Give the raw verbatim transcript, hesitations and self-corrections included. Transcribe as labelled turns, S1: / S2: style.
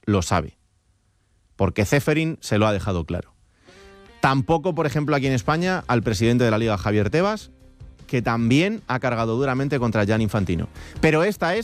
S1: lo sabe, porque Ceferin se lo ha dejado claro. Tampoco, por ejemplo, aquí en España, al presidente de la Liga, Javier Tebas, que también ha cargado duramente contra Gianni Infantino. Pero esta es